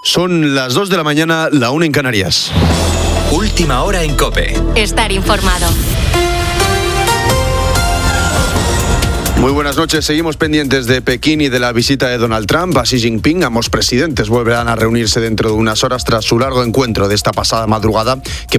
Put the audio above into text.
Son las 2 de la mañana, la 1 en Canarias. Última hora en COPE. Estar informado. Muy buenas noches. Seguimos pendientes de Pekín y de la visita de Donald Trump a Xi Jinping. Ambos presidentes volverán a reunirse dentro de unas horas tras su largo encuentro de esta pasada madrugada, que